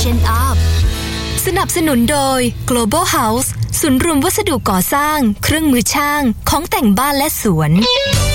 Freshen Up สนับสนุนโดย Global House ศูนย์รวมวัสดุก่อสร้างเครื่องมือช่างของแต่งบ้านและสวน